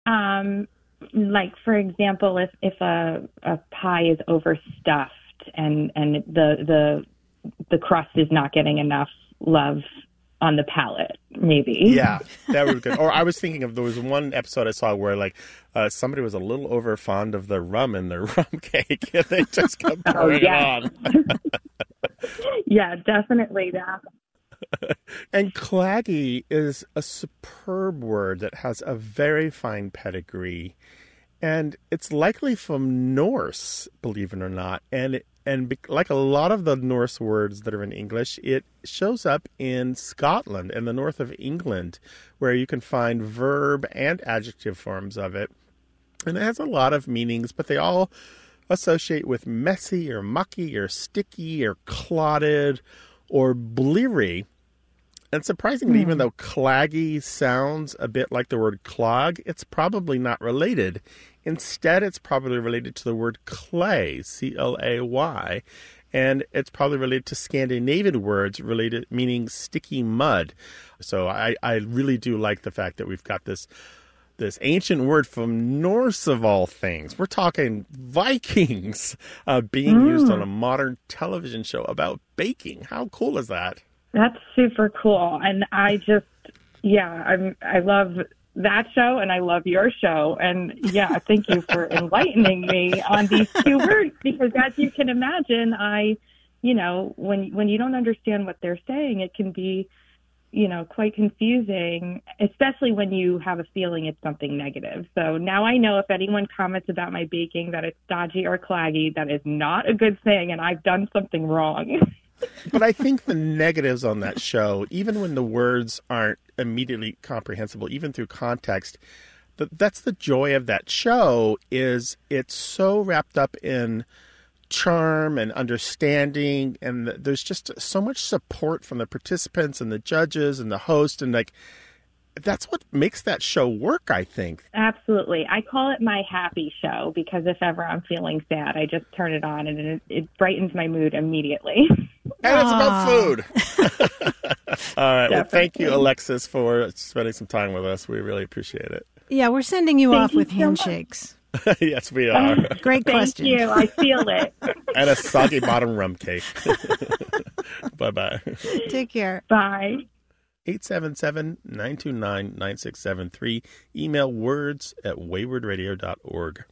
Like, for example, if a pie is overstuffed and the crust is not getting enough love on the palate, maybe. Yeah, that would be good. Or I was thinking of, there was one episode I saw where, like, somebody was a little over fond of the rum in their rum cake, and they just kept pouring it on. Yeah, definitely that. And claggy is a superb word that has a very fine pedigree. And it's likely from Norse, believe it or not. And like a lot of the Norse words that are in English, it shows up in Scotland and the north of England, where you can find verb and adjective forms of it. And it has a lot of meanings, but they all associate with messy or mucky or sticky or clotted or bleary. And surprisingly, even though claggy sounds a bit like the word clog, it's probably not related. Instead, it's probably related to the word clay, C-L-A-Y, and it's probably related to Scandinavian words meaning sticky mud. So I really do like the fact that we've got this ancient word from Norse, of all things. We're talking Vikings being used on a modern television show about baking. How cool is that? That's super cool. And I love that show and I love your show. And yeah, thank you for enlightening me on these two words, because as you can imagine, when you don't understand what they're saying, it can be, quite confusing, especially when you have a feeling it's something negative. So now I know if anyone comments about my baking that it's stodgy or claggy, that is not a good thing and I've done something wrong. But I think the negatives on that show, even when the words aren't immediately comprehensible, even through context, that's the joy of that show, is it's so wrapped up in charm and understanding, and there's just so much support from the participants and the judges and the host, and that's what makes that show work, I think. Absolutely. I call it my happy show, because if ever I'm feeling sad, I just turn it on and it brightens my mood immediately. And it's about food. All right. Definitely. Well, thank you, Alexis, for spending some time with us. We really appreciate it. Yeah, we're sending you off with handshakes. Yes, we are. Great question. Thank you. I feel it. And a soggy bottom rum cake. Bye-bye. Take care. Bye. 877-929-9673. Email words@waywardradio.org.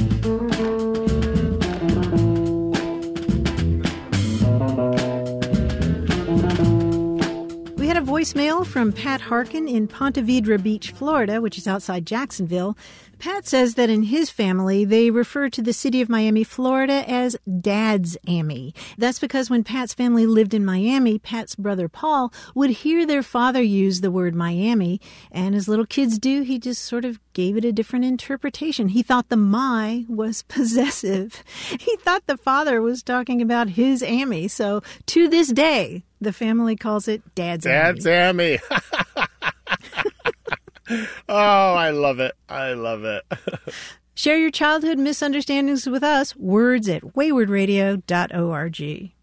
We had a voicemail from Pat Harkin in Ponte Vedra Beach, Florida, which is outside Jacksonville. Pat says that in his family, they refer to the city of Miami, Florida as Dad's Amy. That's because when Pat's family lived in Miami, Pat's brother Paul would hear their father use the word Miami, and as little kids do, he just sort of gave it a different interpretation. He thought the "my" was possessive. He thought the father was talking about his Amy. So to this day, the family calls it Dad's Amy. Dad's Amy. Oh, I love it. I love it. Share your childhood misunderstandings with us. words@waywardradio.org.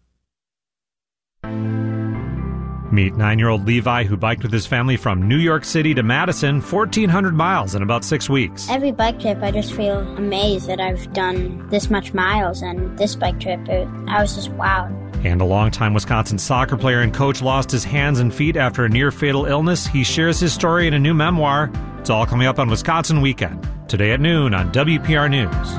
Meet 9-year-old Levi, who biked with his family from New York City to Madison, 1,400 miles in about 6 weeks. Every bike trip, I just feel amazed that I've done this much miles, and this bike trip, I was just wowed. And a longtime Wisconsin soccer player and coach lost his hands and feet after a near-fatal illness. He shares his story in a new memoir. It's all coming up on Wisconsin Weekend, today at noon on WPR News.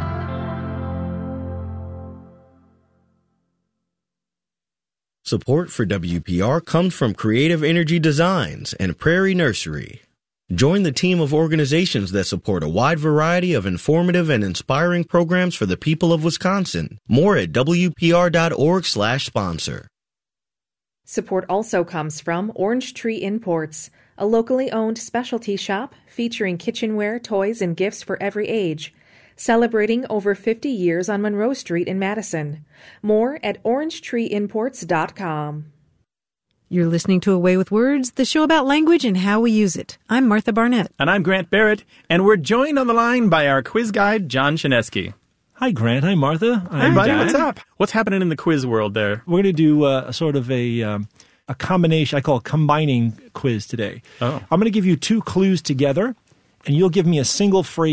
Support for WPR comes from Creative Energy Designs and Prairie Nursery. Join the team of organizations that support a wide variety of informative and inspiring programs for the people of Wisconsin. More at WPR.org/sponsor. Support also comes from Orange Tree Imports, a locally owned specialty shop featuring kitchenware, toys, and gifts for every age. Celebrating over 50 years on Monroe Street in Madison. More at orangetreeimports.com. You're listening to Away with Words, the show about language and how we use it. I'm Martha Barnett. And I'm Grant Barrett, and we're joined on the line by our quiz guide, John Chinesky. Hi, Grant. Hi, Martha. Hi, buddy. John. What's up? What's happening in the quiz world there? We're going to do a combination, I call it combining quiz today. Oh. I'm going to give you two clues together, and you'll give me a single phrase